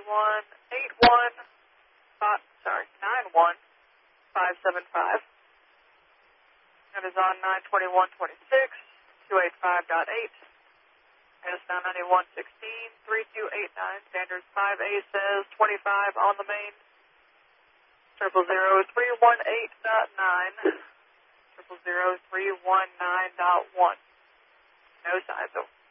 91575. That is on 92126, 285.8. And it's now 9116, 3289. Standards 5A says 25 on the main. 00318.9. 00319.1. No signs over.